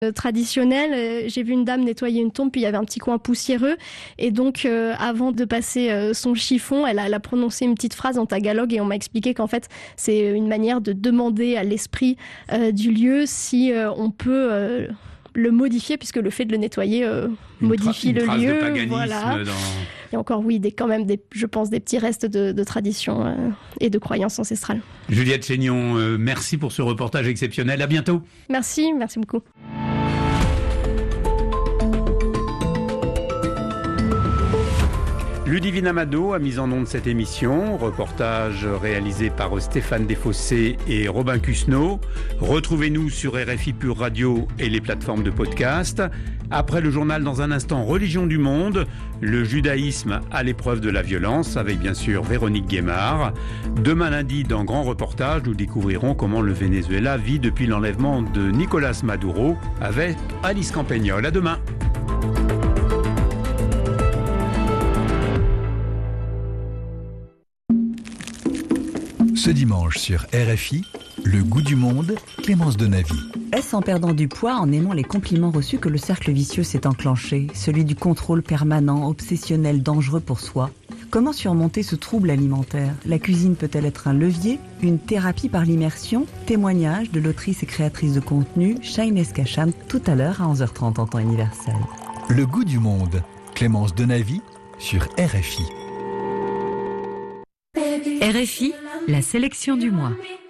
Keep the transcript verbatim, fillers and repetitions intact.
Euh, traditionnelle. Euh, j'ai vu une dame nettoyer une tombe, puis il y avait un petit coin poussiéreux. Et donc, euh, avant de passer euh, son chiffon, elle a, elle a prononcé une petite phrase en tagalog et on m'a expliqué qu'en fait, c'est une manière de demander à l'esprit euh, du lieu si euh, on peut euh, le modifier, puisque le fait de le nettoyer euh, modifie tra- le lieu. De paganisme voilà. dans... Et encore, oui, des, quand même, des, je pense, des petits restes de, de tradition euh, et de croyances ancestrales. Juliette Chénion, euh, merci pour ce reportage exceptionnel. À bientôt. Merci, merci beaucoup. Ludivine Amado a mis en onde cette émission, reportage réalisé par Stéphane Desfossés et Robin Cusneau. Retrouvez-nous sur R F I Pure Radio et les plateformes de podcast. Après le journal, dans un instant, Religion du monde, le judaïsme à l'épreuve de la violence, avec bien sûr Véronique Guémard. Demain lundi, dans Grand Reportage, nous découvrirons comment le Venezuela vit depuis l'enlèvement de Nicolás Maduro avec Alice Campagnol. À demain. Ce dimanche sur R F I, le goût du monde, Clémence Donavy. Est-ce en perdant du poids, en aimant les compliments reçus, que le cercle vicieux s'est enclenché, celui du contrôle permanent, obsessionnel, dangereux pour soi? Comment surmonter ce trouble alimentaire? La cuisine peut-elle être un levier, une thérapie par l'immersion? Témoignage de l'autrice et créatrice de contenu, Shaines Kacham, tout à l'heure à onze heures trente en temps universel. Le goût du monde, Clémence Donavy sur R F I. R F I, la sélection du mois.